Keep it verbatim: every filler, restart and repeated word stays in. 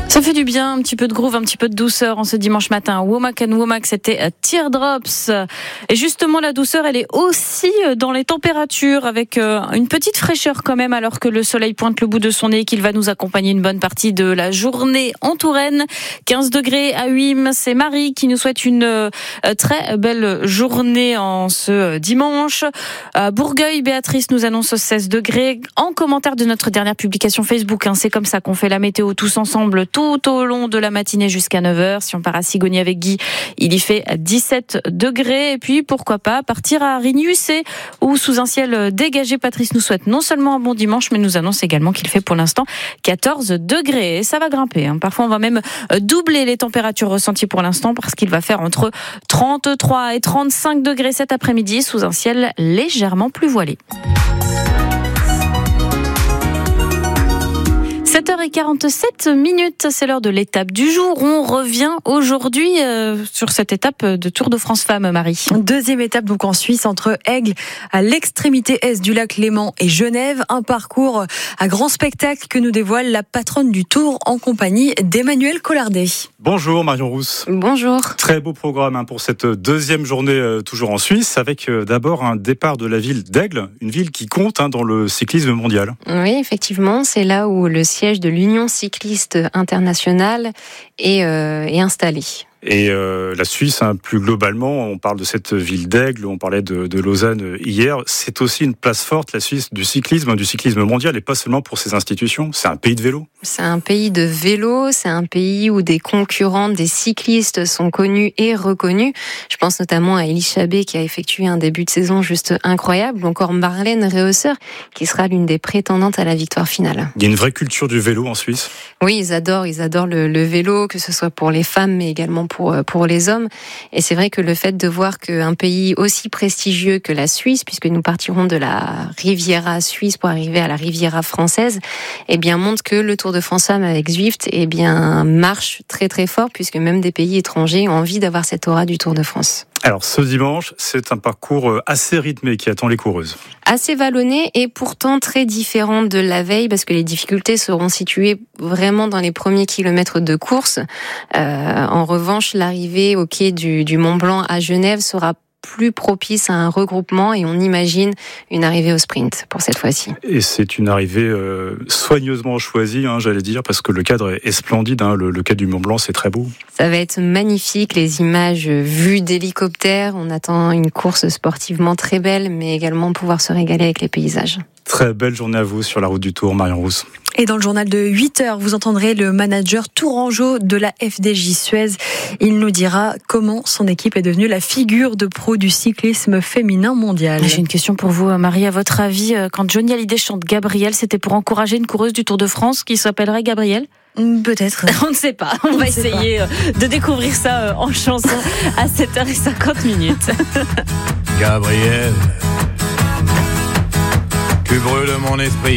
Ça fait du bien, un petit peu de groove, un petit peu de douceur en ce dimanche matin. Womack and Womack, c'était Teardrops. Et justement, la douceur, elle est aussi dans les températures, avec une petite fraîcheur quand même, alors que le soleil pointe le bout de son nez, qu'il va nous accompagner une bonne partie de la journée en Touraine. quinze degrés à Huim, c'est Marie qui nous souhaite une très belle journée en ce dimanche. À Bourgueil, Béatrice nous annonce seize degrés. En commentaire de notre dernière publication Facebook, hein, c'est comme ça qu'on fait la météo tous ensemble, tout au long de la matinée jusqu'à neuf heures. Si on part à Sigourney avec Guy, il y fait dix-sept degrés. Et puis, pourquoi pas partir à Rigny-Hussé, où sous un ciel dégagé, Patrice nous souhaite non seulement un bon dimanche, mais nous annonce également qu'il fait pour l'instant quatorze degrés. Et ça va grimper, hein. Parfois, on va même doubler les températures ressenties pour l'instant, parce qu'il va faire entre trente-trois et trente-cinq degrés cet après-midi, sous un ciel légèrement plus voilé. sept heures quarante-sept minutes, c'est l'heure de l'étape du jour. On revient aujourd'hui euh, sur cette étape de Tour de France Femmes, Marie. Deuxième étape donc en Suisse, entre Aigle à l'extrémité est du lac Léman et Genève. Un parcours à grand spectacle que nous dévoile la patronne du Tour en compagnie d'Emmanuel Collardet. Bonjour Marion Rousse. Bonjour. Très beau programme hein, pour cette deuxième journée euh, toujours en Suisse, avec euh, d'abord un départ de la ville d'Aigle, une ville qui compte hein, dans le cyclisme mondial. Oui, effectivement, c'est là où le siège de l'Union cycliste internationale est, euh, est installé. Et euh, la Suisse, hein, plus globalement, on parle de cette ville d'Aigle, on parlait de, de Lausanne hier, c'est aussi une place forte, la Suisse, du cyclisme, du cyclisme mondial, et pas seulement pour ses institutions, c'est un pays de vélo. C'est un pays de vélo, c'est un pays où des concurrents, des cyclistes sont connus et reconnus. Je pense notamment à Elie Chabet qui a effectué un début de saison juste incroyable, ou encore Marlène Reusser qui sera l'une des prétendantes à la victoire finale. Il y a une vraie culture du vélo en Suisse. Oui, ils adorent, ils adorent le, le vélo, que ce soit pour les femmes, mais également pour, pour les hommes. Et c'est vrai que le fait de voir qu'un pays aussi prestigieux que la Suisse, puisque nous partirons de la Riviera suisse pour arriver à la Riviera française, eh bien, montre que le Tour de France Femmes avec Zwift, eh bien, marche très très fort, puisque même des pays étrangers ont envie d'avoir cette aura du Tour de France. Alors, ce dimanche, c'est un parcours assez rythmé qui attend les coureuses. Assez vallonné et pourtant très différent de la veille, parce que les difficultés seront situées vraiment dans les premiers kilomètres de course. Euh, en revanche, l'arrivée au quai du, du Mont Blanc à Genève sera plus propice à un regroupement, et on imagine une arrivée au sprint pour cette fois-ci. Et c'est une arrivée euh, soigneusement choisie, hein, j'allais dire, parce que le cadre est, est splendide. Hein, le, le quai du Mont Blanc, c'est très beau. Ça va être magnifique, les images vues d'hélicoptère. On attend une course sportivement très belle, mais également pouvoir se régaler avec les paysages. Très belle journée à vous sur la route du Tour, Marion Rousse. Et dans le journal de huit heures, vous entendrez le manager tourangeau de la F D J Suez. Il nous dira comment son équipe est devenue la figure de proue du cyclisme féminin mondial. J'ai une question pour vous, Marie. À votre avis, quand Johnny Hallyday chante Gabrielle, c'était pour encourager une coureuse du Tour de France qui s'appellerait Gabrielle ? Peut-être. On ne sait pas. On, On va essayer pas. de découvrir ça en chanson à sept heures cinquante minutes. Gabrielle, tu brûles mon esprit.